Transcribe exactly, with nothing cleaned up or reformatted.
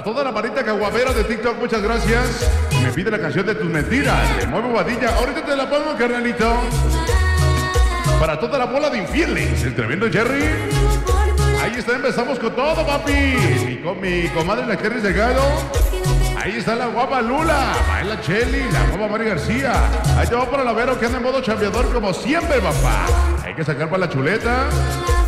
toda la manita caguamera de TikTok, muchas gracias. Me pide la canción de tus mentiras, de Mueve Guadilla. Ahorita te la pongo, carnalito. Para toda la bola de infieles, el tremendo Jerry. Ahí está, empezamos con todo, papi. Mi, co mi comadre la Kerry Delgado. Ahí está la guapa Lula, baila Cheli, la guapa Mari García. Ahí te va para la Vero que anda en modo chambeador como siempre, papá. Hay que sacar para la chuleta.